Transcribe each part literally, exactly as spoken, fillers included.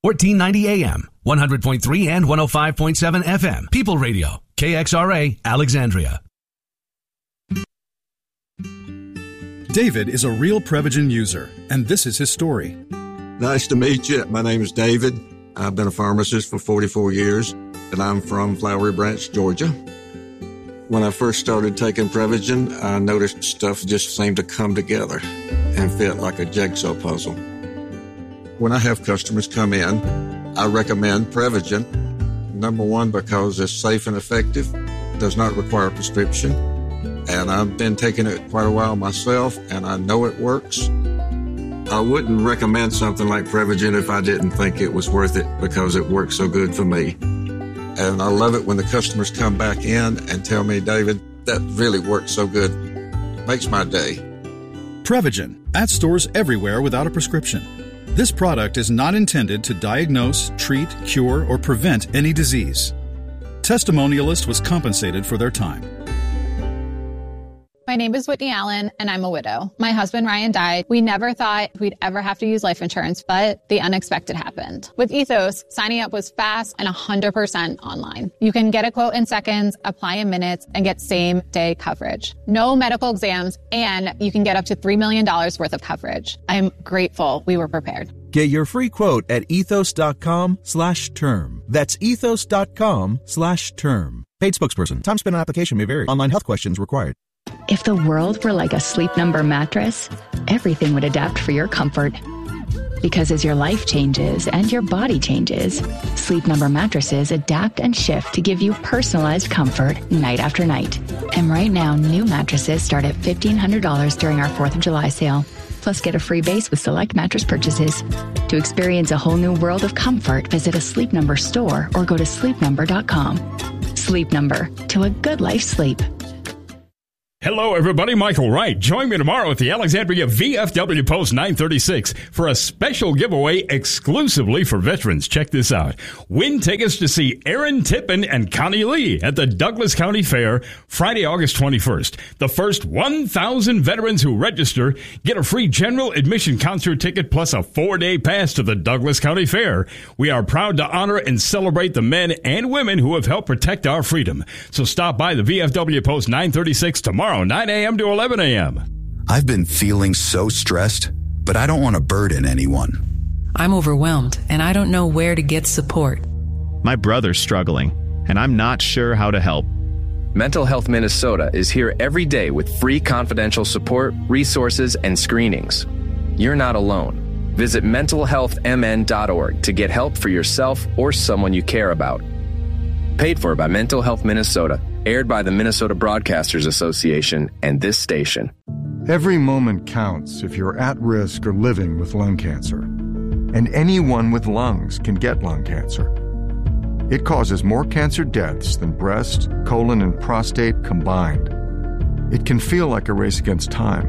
fourteen ninety A M, one hundred point three and one oh five point seven F M. People Radio, K X R A, Alexandria. David is a real Prevagen user, and this is his story. Nice to meet you. My name is David. I've been a pharmacist for forty-four years, and I'm from Flowery Branch, Georgia. When I first started taking Prevagen, I noticed stuff just seemed to come together and fit like a jigsaw puzzle. When I have customers come in, I recommend Prevagen. Number one, because it's safe and effective, does not require a prescription, and I've been taking it quite a while myself, and I know it works. I wouldn't recommend something like Prevagen if I didn't think it was worth it because it works so good for me. And I love it when the customers come back in and tell me, David, that really works so good. Makes my day. Prevagen, at stores everywhere without a prescription. This product is not intended to diagnose, treat, cure, or prevent any disease. Testimonialist was compensated for their time. My name is Whitney Allen, and I'm a widow. My husband, Ryan, died. We never thought we'd ever have to use life insurance, but the unexpected happened. With Ethos, signing up was fast and one hundred percent online. You can get a quote in seconds, apply in minutes, and get same-day coverage. No medical exams, and you can get up to three million dollars worth of coverage. I'm grateful we were prepared. Get your free quote at ethos.com slash term. That's ethos.com slash term. Paid spokesperson. Time spent on application may vary. Online health questions required. If the world were like a Sleep Number mattress, everything would adapt for your comfort. Because as your life changes and your body changes, Sleep Number mattresses adapt and shift to give you personalized comfort night after night. And right now, new mattresses start at fifteen hundred dollars during our fourth of July sale. Plus, get a free base with select mattress purchases. To experience a whole new world of comfort, visit a Sleep Number store or go to sleep number dot com. Sleep Number, to a good life sleep. Hello, everybody. Michael Wright. Join me tomorrow at the Alexandria V F W Post nine thirty-six for a special giveaway exclusively for veterans. Check this out. Win tickets to see Aaron Tippin and Connie Lee at the Douglas County Fair Friday, August twenty-first. The first one thousand veterans who register get a free general admission concert ticket plus a four-day pass to the Douglas County Fair. We are proud to honor and celebrate the men and women who have helped protect our freedom. So stop by the V F W Post nine thirty-six tomorrow, nine a.m. to eleven a.m. I've been feeling so stressed, but I don't want to burden anyone. I'm overwhelmed, and I don't know where to get support. My brother's struggling, and I'm not sure how to help. Mental Health Minnesota is here every day with free confidential support, resources, and screenings. You're not alone. Visit mental health m n dot org to get help for yourself or someone you care about. Paid for by Mental Health Minnesota. Aired by the Minnesota Broadcasters Association and this station. Every moment counts if you're at risk or living with lung cancer. And anyone with lungs can get lung cancer. It causes more cancer deaths than breast, colon, and prostate combined. It can feel like a race against time.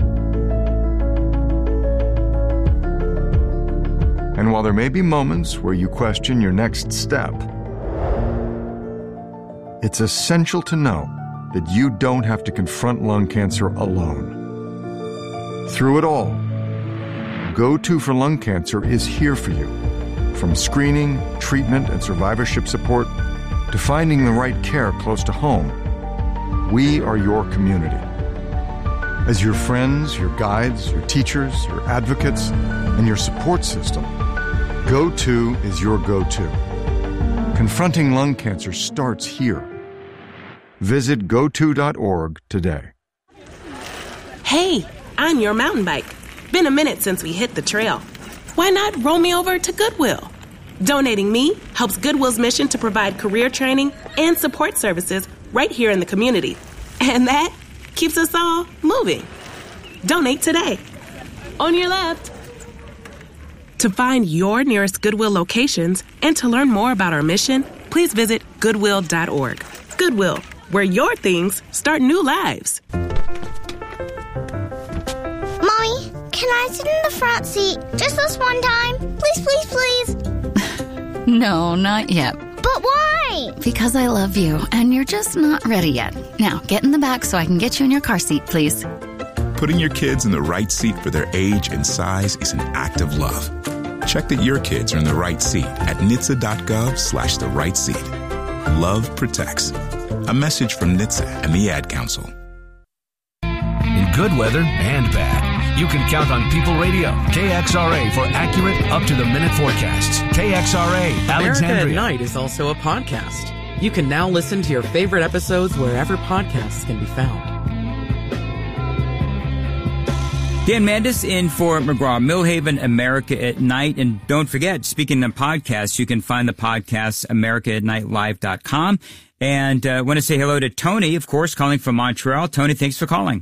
And while there may be moments where you question your next step, it's essential to know that you don't have to confront lung cancer alone. Through it all, Go to for Lung Cancer is here for you. From screening, treatment, and survivorship support to finding the right care close to home, we are your community. As your friends, your guides, your teachers, your advocates, and your support system, Go To is your go-to. Confronting lung cancer starts here. Visit go to dot org today. Hey, I'm your mountain bike. Been a minute since we hit the trail. Why not roll me over to Goodwill? Donating me helps Goodwill's mission to provide career training and support services right here in the community. And that keeps us all moving. Donate today. On your left. To find your nearest Goodwill locations and to learn more about our mission, please visit goodwill dot org. Goodwill, where your things start new lives. Mommy, can I sit in the front seat just this one time? Please, please, please. No, not yet. But why? Because I love you, and you're just not ready yet. Now, get in the back so I can get you in your car seat, please. Putting your kids in the right seat for their age and size is an act of love. Check that your kids are in the right seat at N H T S A dot gov slash the right seat. Love protects. A message from N H T S A and the Ad Council. In good weather and bad, you can count on People Radio, K X R A, for accurate, up-to-the-minute forecasts. K X R A, Alexandria. America at Night is also a podcast. You can now listen to your favorite episodes wherever podcasts can be found. Dan Mandis in for McGraw-Millhaven, America at Night. And don't forget, speaking of podcasts, you can find the podcast America at Night Live dot com. And I uh, want to say hello to Tony, of course, calling from Montreal. Tony, thanks for calling.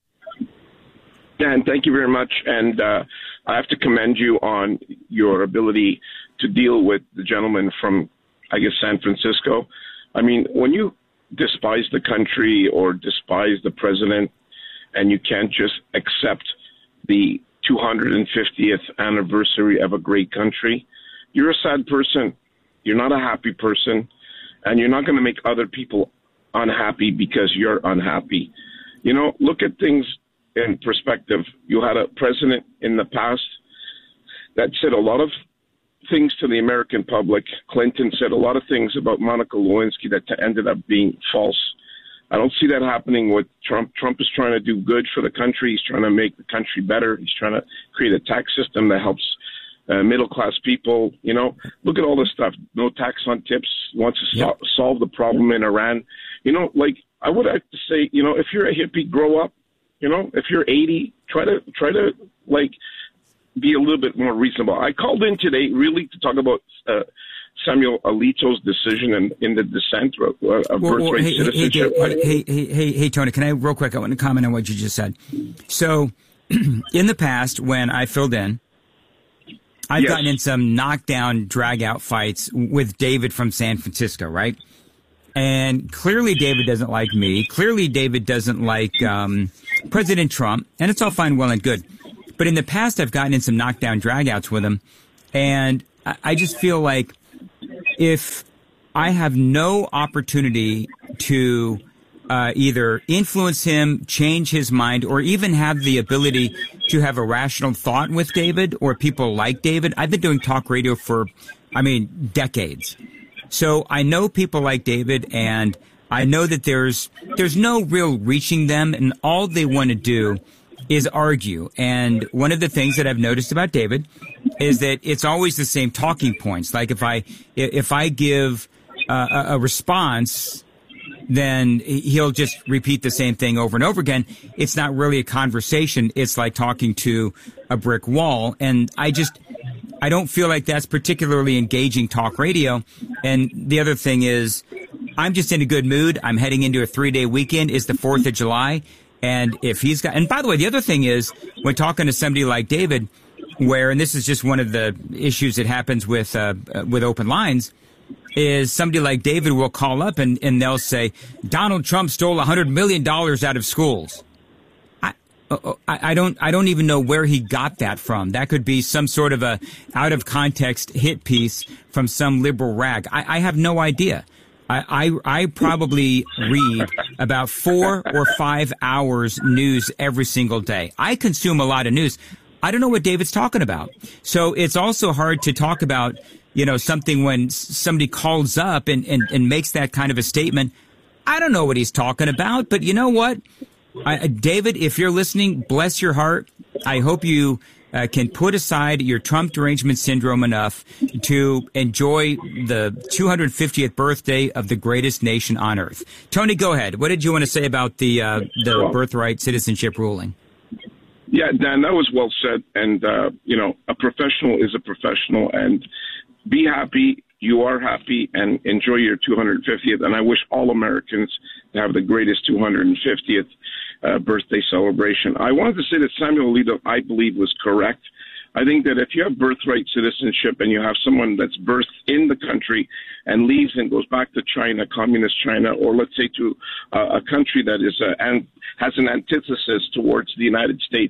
Dan, thank you very much. And uh, I have to commend you on your ability to deal with the gentleman from, I guess, San Francisco. I mean, when you despise the country or despise the president and you can't just accept the two hundred fiftieth anniversary of a great country, you're a sad person. You're not a happy person, and you're not going to make other people unhappy because you're unhappy. You know, look at things in perspective. You had a president in the past that said a lot of things to the American public. Clinton said a lot of things about Monica Lewinsky that ended up being false. I don't see that happening with Trump. Trump is trying to do good for the country. He's trying to make the country better. He's trying to create a tax system that helps uh, middle-class people. You know, look at all this stuff. No tax on tips. He wants to yep. so- solve the problem in Iran. You know, like, I would have to say, you know, if you're a hippie, grow up. You know, if you're eighty, try to, try to like, be a little bit more reasonable. I called in today really to talk about uh, Samuel Alito's decision in, in the dissent of uh, birthright well, well, hey, citizenship. Hey, hey, hey, hey, hey, Tony, can I, real quick, I want to comment on what you just said. So, in the past, when I filled in, I've yes. gotten in some knockdown, drag-out fights with David from San Francisco, right? And clearly David doesn't like me. Clearly David doesn't like um, President Trump, and it's all fine, well, and good. But in the past, I've gotten in some knockdown, drag-outs with him, and I, I just feel like if I have no opportunity to uh, either influence him, change his mind, or even have the ability to have a rational thought with David or people like David, I've been doing talk radio for, I mean, decades. So I know people like David, and I know that there's there's no real reaching them, and all they want to do is argue. And one of the things that I've noticed about David is that it's always the same talking points. Like if I if I give uh, a, a response, then he'll just repeat the same thing over and over again. It's not really a conversation. It's like talking to a brick wall. And I just I don't feel like that's particularly engaging talk radio. And the other thing is, I'm just in a good mood. I'm heading into a three-day weekend. It's the fourth of July. And if he's got, and by the way, the other thing is, when talking to somebody like David, where, and this is just one of the issues that happens with, uh, with open lines, is somebody like David will call up and, and they'll say, Donald Trump stole one hundred million dollars out of schools. I, I don't, I don't even know where he got that from. That could be some sort of a out of context hit piece from some liberal rag. I, I have no idea. I, I, I probably read about four or five hours news every single day. I consume a lot of news. I don't know what David's talking about. So it's also hard to talk about, you know, something when somebody calls up and, and, and makes that kind of a statement. I don't know what he's talking about, but you know what? I, David, if you're listening, bless your heart. I hope you Uh, can put aside your Trump derangement syndrome enough to enjoy the two hundred fiftieth birthday of the greatest nation on earth. Tony, go ahead. What did you want to say about the uh, the birthright citizenship ruling? Yeah, Dan, that was well said. And, uh, you know, a professional is a professional. And be happy. You are happy, and enjoy your two hundred fiftieth. And I wish all Americans to have the greatest two hundred fiftieth Uh, birthday celebration. I wanted to say that Samuel Alito, I believe, was correct. I think that if you have birthright citizenship and you have someone that's birthed in the country and leaves and goes back to China, communist China, or let's say to uh, a country that is uh, and has an antithesis towards the United States,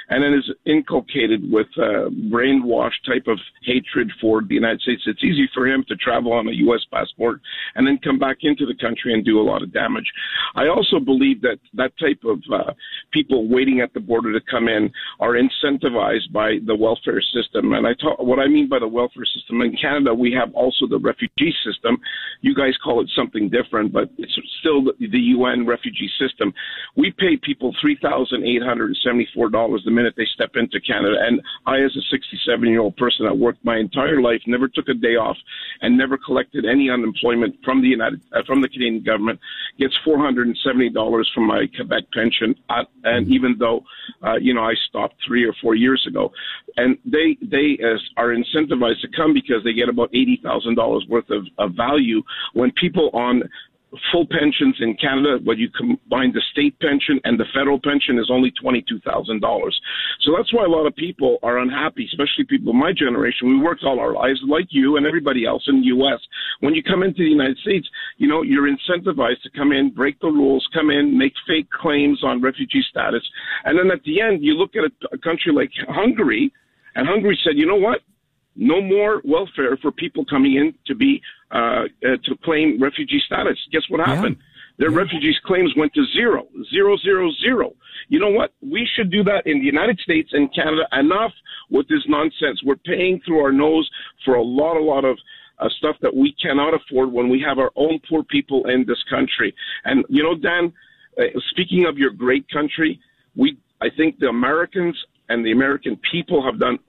and then is inculcated with a brainwashed type of hatred for the United States, it's easy for him to travel on a U S passport and then come back into the country and do a lot of damage. I also believe that that type of uh, people waiting at the border to come in are incentivized by the welfare system. And I talk, what I mean by the welfare system, in Canada, we have also the refugee system. You guys call it something different, but it's still the, the U N refugee system. We pay people three thousand eight hundred seventy-four dollars the minute they step into Canada. And I, as a sixty-seven-year-old person that worked my entire life, never took a day off and never collected any unemployment from the United, uh, from the Canadian government, gets four hundred seventy dollars from my Quebec pension. Uh, and even though, uh, you know, I stopped three or four years ago, and they they uh, are incentivized to come because they get about eighty thousand dollars worth of, of value when people on full pensions in Canada, when you combine the state pension and the federal pension, is only twenty-two thousand dollars. So that's why a lot of people are unhappy, especially people of my generation. We worked all our lives like you and everybody else in the U S. When you come into the United States, you know, you're incentivized to come in, break the rules, come in, make fake claims on refugee status. And then at the end, you look at a, a country like Hungary, and Hungary said, you know what? No more welfare for people coming in to be uh, uh, to claim refugee status. Guess what happened? Yeah. Their yeah. refugees claims went to zero, zero, zero, zero. You know what? We should do that in the United States and Canada. Enough with this nonsense. We're paying through our nose for a lot, a lot of uh, stuff that we cannot afford when we have our own poor people in this country. And you know, Dan, uh, speaking of your great country, we I think the Americans and the American people have done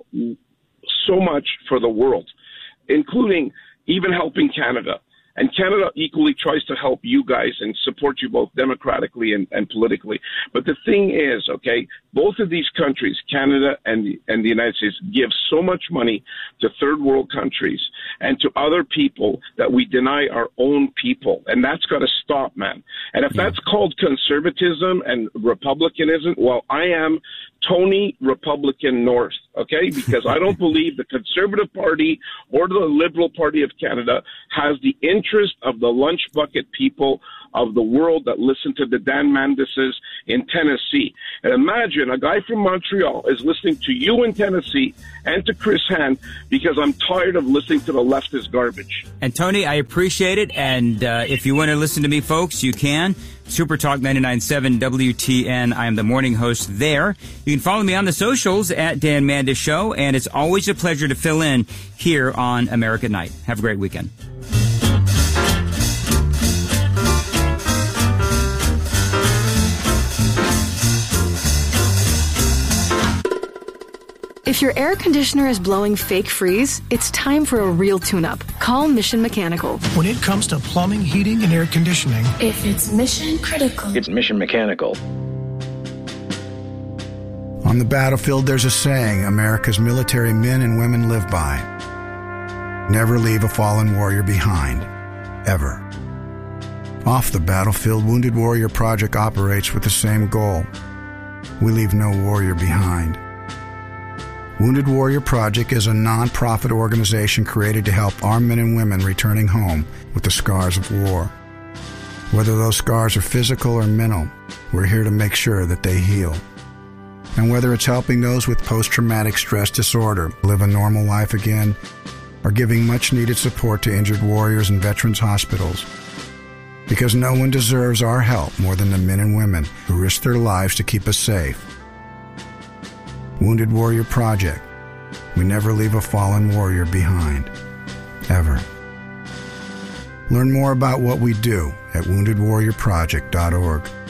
so much for the world, including even helping Canada. And Canada equally tries to help you guys and support you both democratically and, and politically. But the thing is, okay, both of these countries, Canada and the, and the United States, give so much money to third world countries and to other people that we deny our own people. And that's got to stop, man. And if yeah. that's called conservatism and republicanism, well, I am Tony Republican North, okay? Because I don't believe the Conservative Party or the Liberal Party of Canada has the interest of the lunch bucket people of the world that listen to the Dan Mendeses in Tennessee. And imagine a guy from Montreal is listening to you in Tennessee and to Chris Hand because I'm tired of listening to the leftist garbage. And Tony, I appreciate it. And uh, if you want to listen to me, folks, you can. Super Talk ninety-nine point seven W T N. I am the morning host there. You can follow me on the socials at Dan Mandes Show. And it's always a pleasure to fill in here on America at Night. Have a great weekend. If your air conditioner is blowing fake freeze, it's time for a real tune-up. Call Mission Mechanical. When it comes to plumbing, heating, and air conditioning, if it's mission critical, it's Mission Mechanical. On the battlefield, there's a saying America's military men and women live by. Never leave a fallen warrior behind. Ever. Off the battlefield, Wounded Warrior Project operates with the same goal. We leave no warrior behind. Wounded Warrior Project is a non-profit organization created to help our men and women returning home with the scars of war. Whether those scars are physical or mental, we're here to make sure that they heal. And whether it's helping those with post-traumatic stress disorder live a normal life again, or giving much-needed support to injured warriors in veterans' hospitals. Because no one deserves our help more than the men and women who risk their lives to keep us safe. Wounded Warrior Project. We never leave a fallen warrior behind. Ever. Learn more about what we do at wounded warrior project dot org.